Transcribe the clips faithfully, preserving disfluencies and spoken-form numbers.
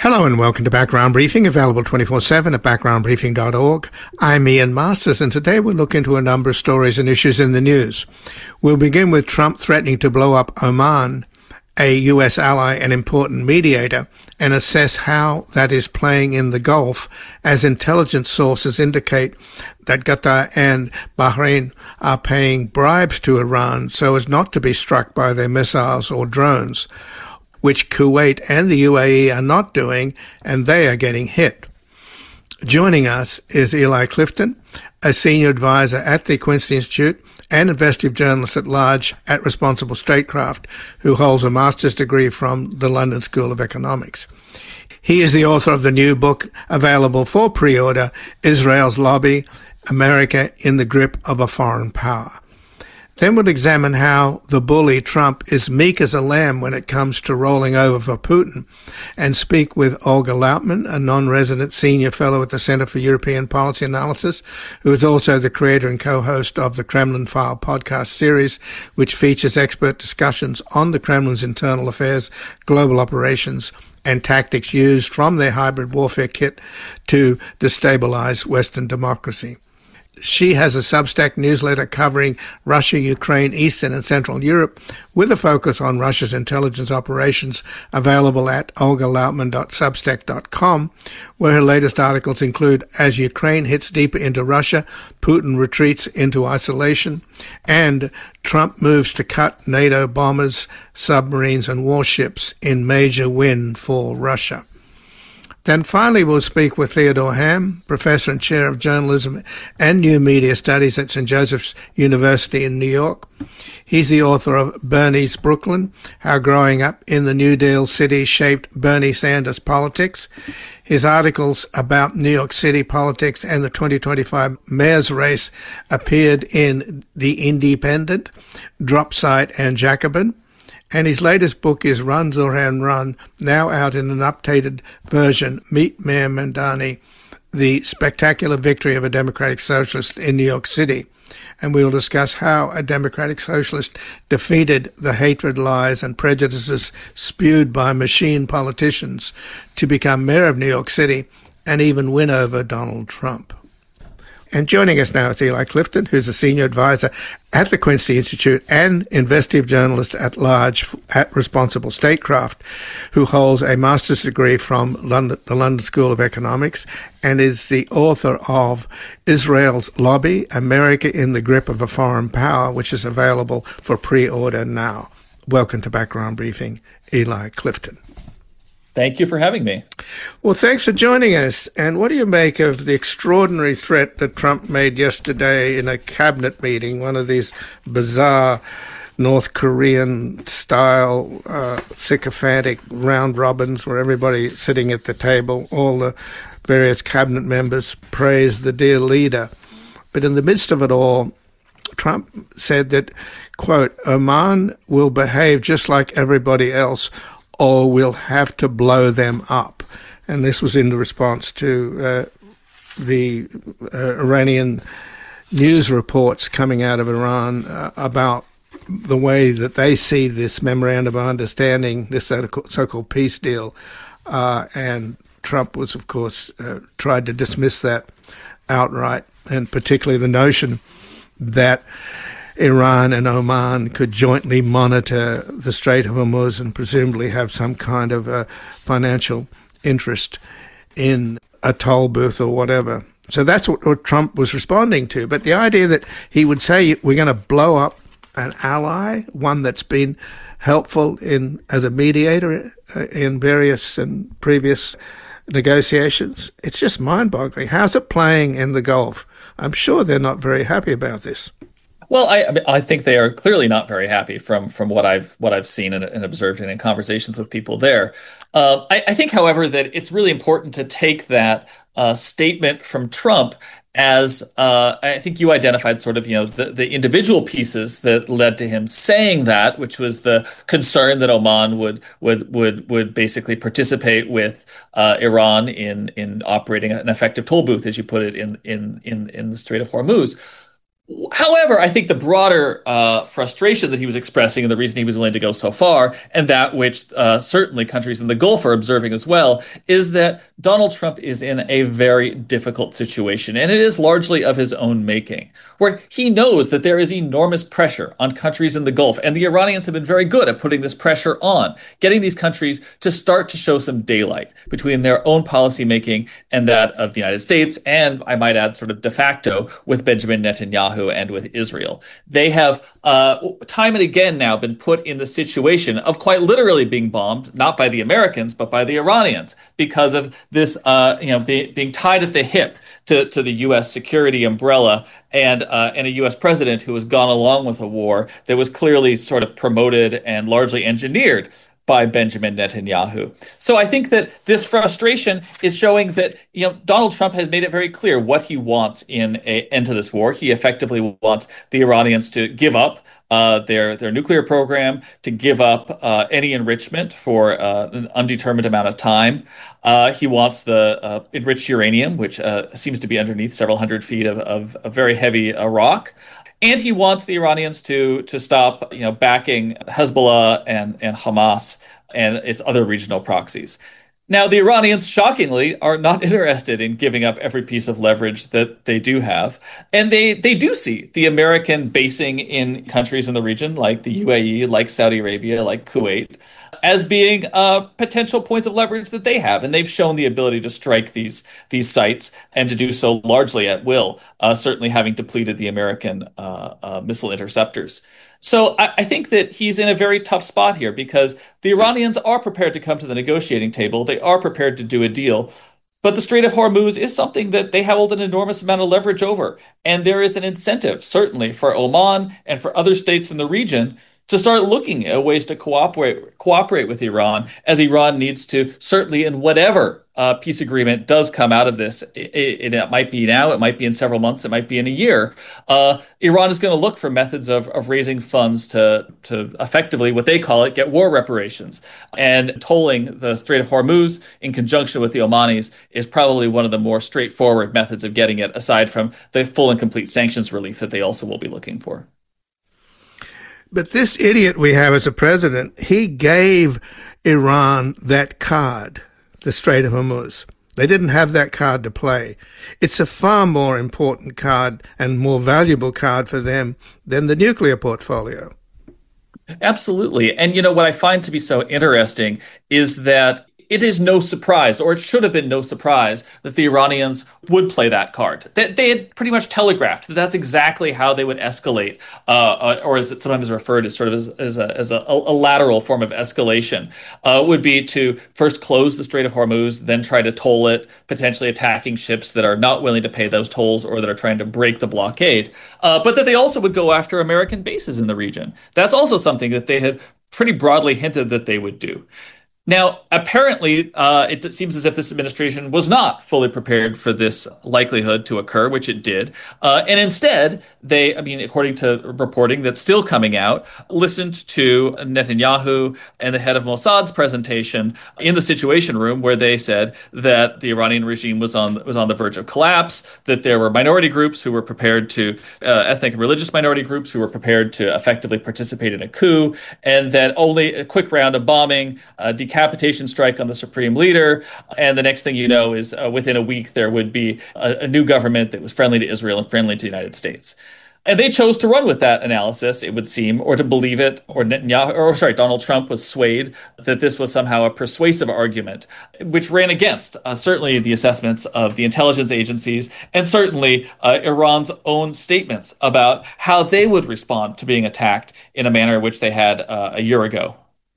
Hello and welcome to Background Briefing, available twenty-four seven at background briefing dot org. I'm Ian Masters, and today we'll look into a number of stories and issues in the news. We'll begin with Trump threatening to blow up Oman, a U S ally and important mediator, and assess how that is playing in the Gulf, as intelligence sources indicate that Qatar and Bahrain are paying bribes to Iran so as not to be struck by their missiles or drones, which Kuwait and the U A E are not doing, and they are getting hit. Joining us is Eli Clifton, a senior advisor at the Quincy Institute and investigative journalist at large at Responsible Statecraft, who holds a master's degree from the London School of Economics. He is the author of the new book available for pre-order, Israel's Lobby, America in the Grip of a Foreign Power. Then we'll examine how the bully Trump is meek as a lamb when it comes to rolling over for Putin, and speak with Olga Lautman, a non-resident senior fellow at the Center for European Policy Analysis, who is also the creator and co-host of the Kremlin File podcast series, which features expert discussions on the Kremlin's internal affairs, global operations, and tactics used from their hybrid warfare kit to destabilize Western democracy. She has a Substack newsletter covering Russia, Ukraine, Eastern and Central Europe, with a focus on Russia's intelligence operations, available at olga lautman dot substack dot com, where her latest articles include As Ukraine Hits Deeper into Russia, Putin Retreats into Isolation, and Trump Moves to Cut NATO Bombers, Submarines and Warships in Major Win for Russia. Then finally, we'll speak with Theodore Ham, Professor and Chair of Journalism and New Media Studies at Saint Joseph's University in New York. He's the author of Bernie's Brooklyn, How Growing Up in the New Deal City Shaped Bernie Sanders Politics. His articles about New York City politics and the twenty twenty-five mayor's race appeared in The Independent, Drop Site and Jacobin. And his latest book is Run, Zoran, Run, now out in an updated version, Meet Mayor Mamdani, The Spectacular Victory of a Democratic Socialist in New York City. And we will discuss how a Democratic Socialist defeated the hatred, lies, and prejudices spewed by machine politicians to become mayor of New York City and even win over Donald Trump. And joining us now is Eli Clifton, who's a senior advisor at the Quincy Institute and investigative journalist at large at Responsible Statecraft, who holds a master's degree from London, the London School of Economics, and is the author of Israel's Lobby, America in the Grip of a Foreign Power, which is available for pre-order now. Welcome to Background Briefing, Eli Clifton. Thank you for having me. Well, thanks for joining us. And what do you make of the extraordinary threat that Trump made yesterday in a cabinet meeting, one of these bizarre North Korean-style uh, sycophantic round robins where everybody sitting at the table, all the various cabinet members praise the dear leader. But in the midst of it all, Trump said that, quote, Oman will behave just like everybody else, or we'll have to blow them up. And this was in response to uh, the uh, Iranian news reports coming out of Iran uh, about the way that they see this memorandum of understanding, this so-called peace deal. Uh, and Trump was, of course, uh, tried to dismiss that outright, and particularly the notion that Iran and Oman could jointly monitor the Strait of Hormuz and presumably have some kind of a financial interest in a toll booth or whatever. So that's what, what Trump was responding to. But the idea that he would say we're going to blow up an ally, one that's been helpful in as a mediator in various and previous negotiations, it's just mind-boggling. How's it playing in the Gulf? I'm sure they're not very happy about this. Well, I I think they are clearly not very happy from from what I've what I've seen and, and observed and in conversations with people there. Uh, I, I think, however, that it's really important to take that uh, statement from Trump as uh, I think you identified sort of, you know, the, the individual pieces that led to him saying that, which was the concern that Oman would would would would basically participate with uh, Iran in in operating an effective toll booth, as you put it, in in in in the Strait of Hormuz. However, I think the broader uh, frustration that he was expressing and the reason he was willing to go so far, and that which uh, certainly countries in the Gulf are observing as well, is that Donald Trump is in a very difficult situation, and it is largely of his own making, where he knows that there is enormous pressure on countries in the Gulf, and the Iranians have been very good at putting this pressure on, getting these countries to start to show some daylight between their own policymaking and that of the United States, and I might add, sort of de facto, with Benjamin Netanyahu and with Israel. They have uh, time and again now been put in the situation of quite literally being bombed, not by the Americans, but by the Iranians, because of this, uh, you know, be, being tied at the hip to, to the U S security umbrella and, uh, and a U S president who has gone along with a war that was clearly sort of promoted and largely engineered by Benjamin Netanyahu. So I think that this frustration is showing that, you know, Donald Trump has made it very clear what he wants in a end to this war. He effectively wants the Iranians to give up uh, their their nuclear program, to give up uh, any enrichment for uh, an undetermined amount of time. Uh, he wants the uh, enriched uranium, which uh, seems to be underneath several hundred feet of, of, of very heavy uh, rock. And he wants the Iranians to to stop, you know, backing Hezbollah and, and Hamas and its other regional proxies. Now, the Iranians, shockingly, are not interested in giving up every piece of leverage that they do have. And they, they do see the American basing in countries in the region, like the U A E, like Saudi Arabia, like Kuwait, as being uh, potential points of leverage that they have. And they've shown the ability to strike these, these sites and to do so largely at will, uh, certainly having depleted the American uh, uh, missile interceptors. So I, I think that he's in a very tough spot here because the Iranians are prepared to come to the negotiating table. They are prepared to do a deal. But the Strait of Hormuz is something that they hold an enormous amount of leverage over. And there is an incentive, certainly, for Oman and for other states in the region to start looking at ways to cooperate cooperate with Iran, as Iran needs to, certainly in whatever uh, peace agreement does come out of this. It, it, it might be now, it might be in several months, it might be in a year. Uh, Iran is going to look for methods of, of raising funds to, to effectively, what they call it, get war reparations. And tolling the Strait of Hormuz in conjunction with the Omanis is probably one of the more straightforward methods of getting it, aside from the full and complete sanctions relief that they also will be looking for. But this idiot we have as a president, he gave Iran that card, the Strait of Hormuz. They didn't have that card to play. It's a far more important card and more valuable card for them than the nuclear portfolio. Absolutely. And, you know, what I find to be so interesting is that it is no surprise, or it should have been no surprise, that the Iranians would play that card. They, they had pretty much telegraphed that that's exactly how they would escalate, uh, or as it sometimes referred to, sort of as, as, a, as a, a lateral form of escalation, uh, would be to first close the Strait of Hormuz, then try to toll it, potentially attacking ships that are not willing to pay those tolls or that are trying to break the blockade. Uh, but that they also would go after American bases in the region. That's also something that they had pretty broadly hinted that they would do. Now, apparently, uh, it seems as if this administration was not fully prepared for this likelihood to occur, which it did. Uh, and instead, they, I mean, according to reporting that's still coming out, listened to Netanyahu and the head of Mossad's presentation in the Situation Room, where they said that the Iranian regime was on was on the verge of collapse, that there were minority groups who were prepared to, uh, ethnic and religious minority groups who were prepared to effectively participate in a coup, and that only a quick round of bombing, uh, decapitation strike on the supreme leader, and the next thing you know is uh, within a week there would be a, a new government that was friendly to Israel and friendly to the United States. And they chose to run with that analysis, it would seem, or to believe it, or Netanyahu, or sorry, Donald Trump was swayed that this was somehow a persuasive argument, which ran against uh, certainly the assessments of the intelligence agencies and certainly uh, Iran's own statements about how they would respond to being attacked in a manner which they had uh, a year ago.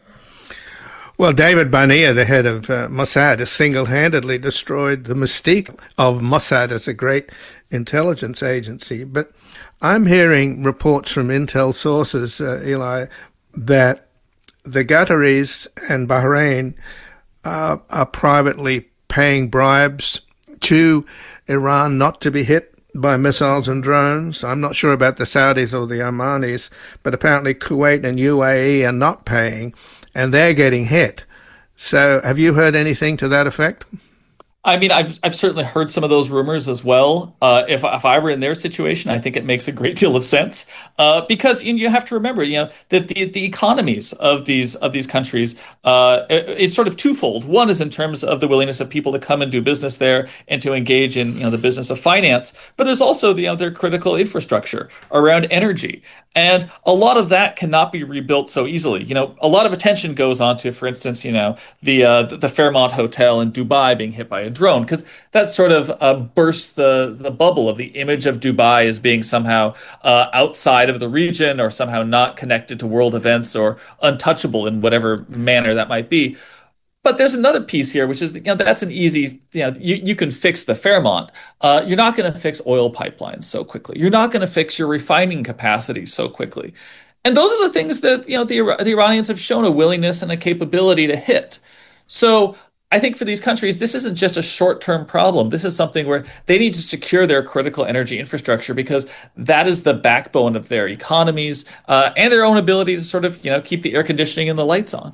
Well, David Barnea, the head of uh, Mossad, has single-handedly destroyed the mystique of Mossad as a great intelligence agency. But I'm hearing reports from intel sources, uh, Eli, that the Qataris and Bahrain uh, are privately paying bribes to Iran not to be hit by missiles and drones. I'm not sure about the Saudis or the Omanis, but apparently Kuwait and U A E are not paying, and they're getting hit. So have you heard anything to that effect? I mean, I've I've certainly heard some of those rumors as well. Uh, if if I were in their situation, I think it makes a great deal of sense uh, because you, you have to remember, you know, that the the economies of these of these countries uh, it- it's sort of twofold. One is in terms of the willingness of people to come and do business there and to engage in you know the business of finance, but there's also the you know their critical infrastructure around energy. And a lot of that cannot be rebuilt so easily. You know, a lot of attention goes on to, for instance, you know, the uh, the Fairmont Hotel in Dubai being hit by a drone, because that sort of uh, bursts the the bubble of the image of Dubai as being somehow uh, outside of the region or somehow not connected to world events or untouchable in whatever manner that might be. But there's another piece here, which is, you know, that's an easy, you know, you, you can fix the Fairmont. Uh, you're not going to fix oil pipelines so quickly. You're not going to fix your refining capacity so quickly. And those are the things that, you know, the, the Iranians have shown a willingness and a capability to hit. So I think for these countries, this isn't just a short-term problem. This is something where they need to secure their critical energy infrastructure because that is the backbone of their economies uh, and their own ability to sort of, you know, keep the air conditioning and the lights on.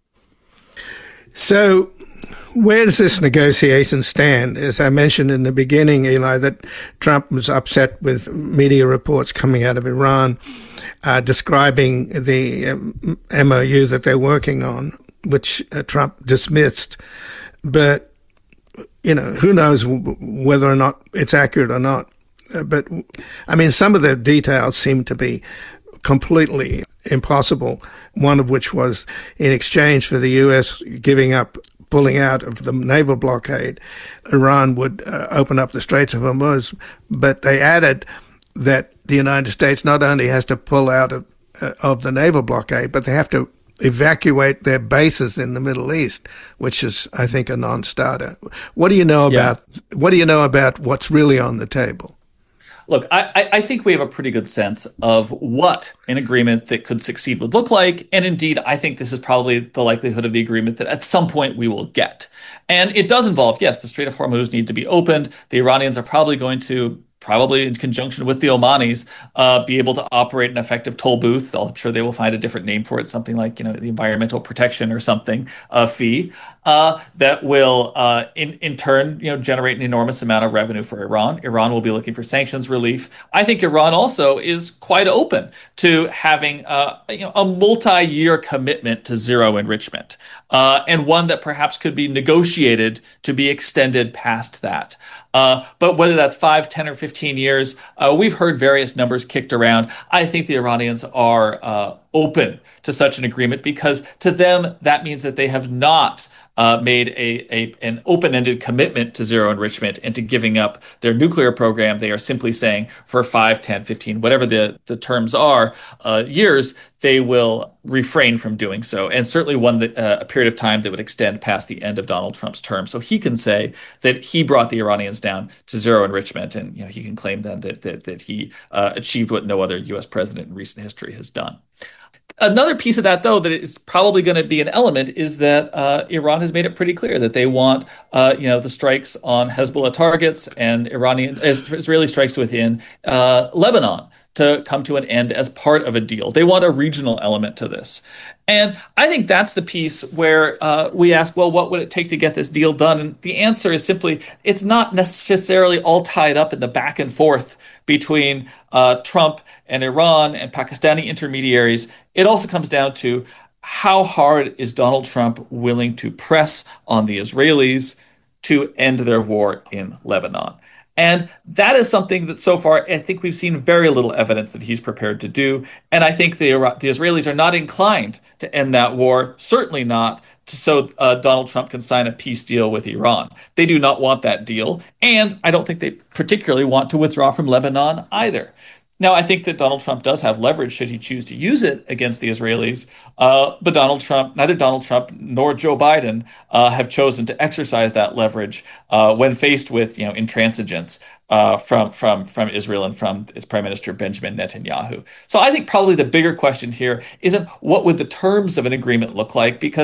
So where does this negotiation stand? As I mentioned in the beginning, Eli, that Trump was upset with media reports coming out of Iran uh, describing the um, M O U that they're working on, which uh, Trump dismissed. But, you know, who knows w- whether or not it's accurate or not. Uh, but, I mean, some of the details seem to be completely impossible, one of which was in exchange for the U S giving up, pulling out of the naval blockade, Iran would uh, open up the Straits of Hormuz. But they added that the United States not only has to pull out of, uh, of the naval blockade, but they have to evacuate their bases in the Middle East, which is, I think, a non-starter. What do you know Yeah. about, what do you know about what's really on the table? Look, I, I think we have a pretty good sense of what an agreement that could succeed would look like. And indeed, I think this is probably the likelihood of the agreement that at some point we will get. And it does involve, yes, the Strait of Hormuz need to be opened. The Iranians are probably going to, probably in conjunction with the Omanis, uh, be able to operate an effective toll booth. I'm sure they will find a different name for it, something like, you know, the environmental protection or something, uh, fee, uh, that will, uh, in, in turn, you know, generate an enormous amount of revenue for Iran. Iran will be looking for sanctions relief. I think Iran also is quite open to having, uh, you know, a multi-year commitment to zero enrichment, uh, and one that perhaps could be negotiated to be extended past that. Uh, but whether that's five, ten, or fifteen years, uh, we've heard various numbers kicked around. I think the Iranians are uh, open to such an agreement because to them, that means that they have not uh, made a, a an open-ended commitment to zero enrichment and to giving up their nuclear program. They are simply saying for five, ten, fifteen, whatever the, the terms are, uh, years, they will refrain from doing so. And certainly one that, uh, a period of time that would extend past the end of Donald Trump's term. So he can say that he brought the Iranians down to zero enrichment. And you know, he can claim then that, that, that he uh, achieved what no other U S president in recent history has done. Another piece of that, though, that is probably going to be an element is that uh, Iran has made it pretty clear that they want, uh, you know, the strikes on Hezbollah targets and Iranian Israeli strikes within uh, Lebanon to come to an end as part of a deal. They want a regional element to this. And I think that's the piece where uh, we ask, well, what would it take to get this deal done? And the answer is simply, it's not necessarily all tied up in the back and forth between uh, Trump and Iran and Pakistani intermediaries. It also comes down to how hard is Donald Trump willing to press on the Israelis to end their war in Lebanon? And that is something that so far, I think we've seen very little evidence that he's prepared to do. And I think the, the Israelis are not inclined to end that war, certainly not to, so uh, Donald Trump can sign a peace deal with Iran. They do not want that deal. And I don't think they particularly want to withdraw from Lebanon either. Now, I think that Donald Trump does have leverage should he choose to use it against the Israelis. Uh, but Donald Trump, neither Donald Trump nor Joe Biden uh, have chosen to exercise that leverage uh, when faced with, you know, intransigence uh, from from from Israel and from its Prime Minister Benjamin Netanyahu. So I think probably the bigger question here isn't what would the terms of an agreement look like, because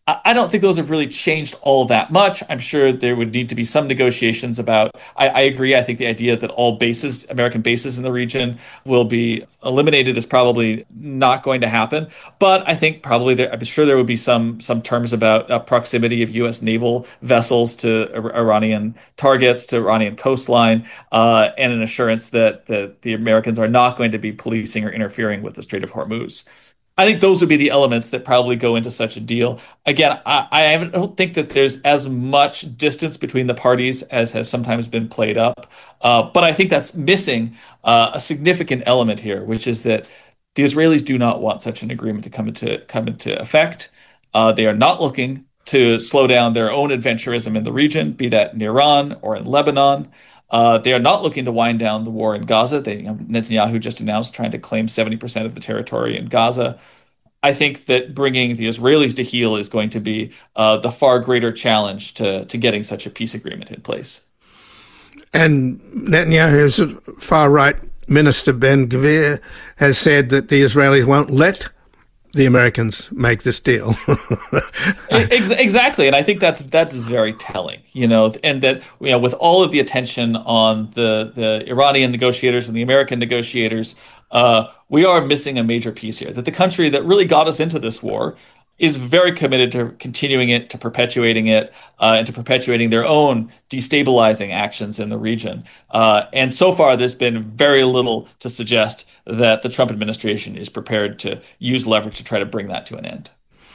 I don't think those have really changed all that much. I'm sure there would need to be some negotiations about. I, I agree. I think the idea that all bases, American bases in the region, will be eliminated is probably not going to happen. But I think probably there, I'm sure there would be some some terms about uh, proximity of U S naval vessels to Iranian targets, to Iranian coastline, uh, and an assurance that, that the Americans are not going to be policing or interfering with the Strait of Hormuz. I think those would be the elements that probably go into such a deal. Again, I, I don't think that there's as much distance between the parties as has sometimes been played up. Uh, but I think that's missing uh, a significant element here, which is that the Israelis do not want such an agreement to come into come into effect. Uh, they are not looking to slow down their own adventurism in the region, be that in Iran or in Lebanon. Uh, they are not looking to wind down the war in Gaza. They, you know, Netanyahu just announced trying to claim seventy percent of the territory in Gaza. I think that bringing the Israelis to heel is going to be uh, the far greater challenge to, to getting such a peace agreement in place. And Netanyahu's far-right minister, Ben-Gvir, has said that the Israelis won't let the Americans make this deal. Exactly, and I think that's that's very telling, you know, and that, you know, with all of the attention on the the Iranian negotiators and the American negotiators, uh, we are missing a major piece here. That the country that really got us into this war is very committed to continuing it, to perpetuating it, uh, and to perpetuating their own destabilizing actions in the region. Uh, and so far, there's been very little to suggest that the Trump administration is prepared to use leverage to try to bring that to an end.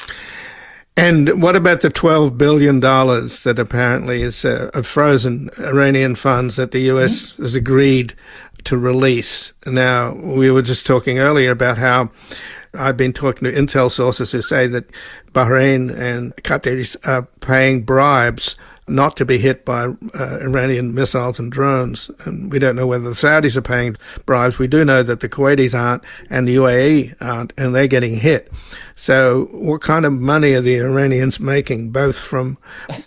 And what about the twelve billion dollars that apparently is uh, of frozen Iranian funds that the U S mm-hmm. has agreed to release? Now, we were just talking earlier about how I've been talking to intel sources who say that Bahrain and Qatar are paying bribes not to be hit by uh, Iranian missiles and drones. And we don't know whether the Saudis are paying bribes. We do know that the Kuwaitis aren't and the U A E aren't, and they're getting hit. So what kind of money are the Iranians making, both from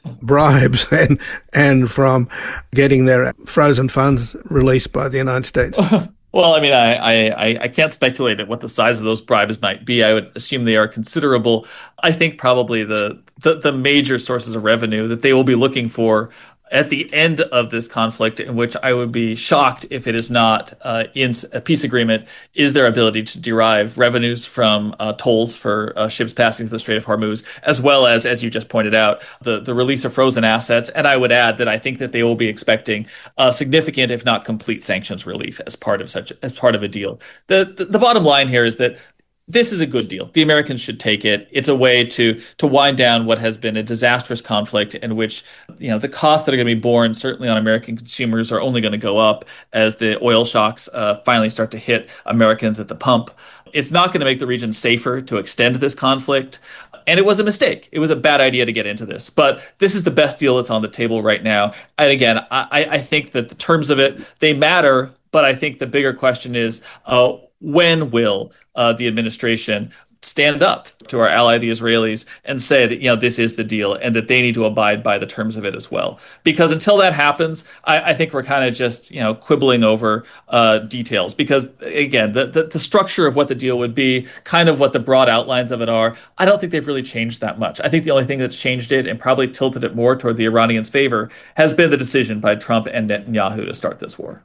bribes and, and from getting their frozen funds released by the United States? Well, I mean, I, I I can't speculate at what the size of those bribes might be. I would assume they are considerable. I think probably the, the, the major sources of revenue that they will be looking for at the end of this conflict, in which I would be shocked if it is not uh, in a peace agreement, is their ability to derive revenues from uh, tolls for uh, ships passing through the Strait of Hormuz, as well as, as you just pointed out, the, the release of frozen assets. And I would add that I think that they will be expecting uh, significant, if not complete, sanctions relief as part of such as part of a deal. The, the the bottom line here is that this is a good deal. The Americans should take it. It's a way to to wind down what has been a disastrous conflict in which, you know, the costs that are going to be borne certainly on American consumers are only going to go up as the oil shocks uh, finally start to hit Americans at the pump. It's not going to make the region safer to extend this conflict. And it was a mistake. It was a bad idea to get into this. But this is the best deal that's on the table right now. And again, I, I think that the terms of it, they matter. But I think the bigger question is, uh, when will uh, the administration stand up to our ally, the Israelis, and say that, you know, this is the deal and that they need to abide by the terms of it as well? Because until that happens, I, I think we're kind of just, you know, quibbling over uh, details. Because, again, the, the, the structure of what the deal would be, kind of what the broad outlines of it are, I don't think they've really changed that much. I think the only thing that's changed it and probably tilted it more toward the Iranians' favor has been the decision by Trump and Netanyahu to start this war.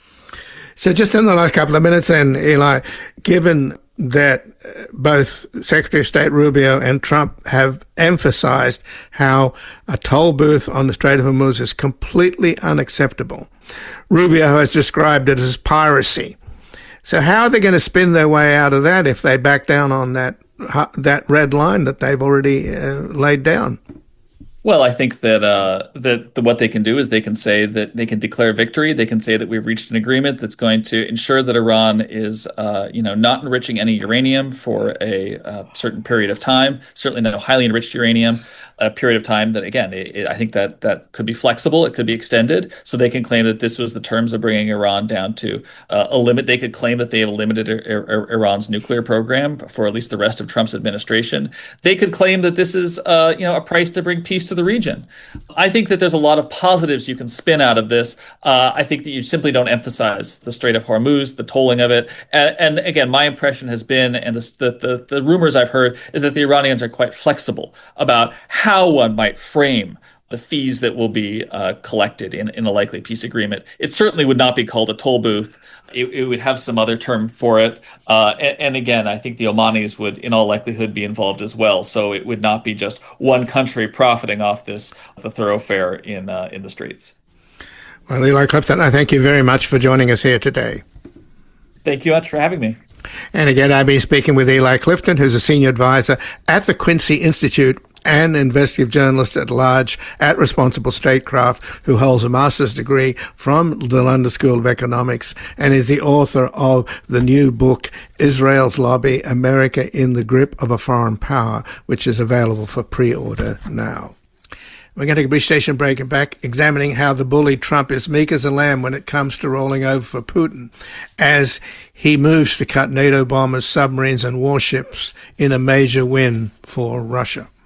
So just in the last couple of minutes then, Eli, given that both Secretary of State Rubio and Trump have emphasized how a toll booth on the Strait of Hormuz is completely unacceptable, Rubio has described it as piracy. So how are they going to spin their way out of that if they back down on that that red line that they've already uh, laid down? Well, I think that uh, that the, what they can do is they can say that they can declare victory. They can say that we've reached an agreement that's going to ensure that Iran is, uh, you know, not enriching any uranium for a uh, certain period of time. Certainly no highly enriched uranium. a period of time that, again, it, it, I think that that could be flexible. It could be extended. So they can claim that this was the terms of bringing Iran down to uh, a limit. They could claim that they have limited Ir- Ir- Iran's nuclear program for at least the rest of Trump's administration. They could claim that this is, uh, you know, a price to bring peace to the region. I think that there's a lot of positives you can spin out of this. Uh, I think that you simply don't emphasize the Strait of Hormuz, the tolling of it. And, and again, my impression has been, and the, the, the, the rumors I've heard, is that the Iranians are quite flexible about how one might frame the fees that will be uh, collected in, in a likely peace agreement. It certainly would not be called a toll booth. It, it would have some other term for it. Uh, and, and again, I think the Omanis would, in all likelihood, be involved as well. So it would not be just one country profiting off this, the thoroughfare in uh, in the Straits. Well, Eli Clifton, I thank you very much for joining us here today. Thank you much for having me. And again, I've been speaking with Eli Clifton, who's a senior advisor at the Quincy Institute and investigative journalist at large at Responsible Statecraft, who holds a master's degree from the London School of Economics and is the author of the new book, Israel's Lobby, America in the Grip of a Foreign Power, which is available for pre-order now. We're going to take a brief station break and back, examining how the bully Trump is meek as a lamb when it comes to rolling over for Putin as he moves to cut NATO bombers, submarines and warships in a major win for Russia.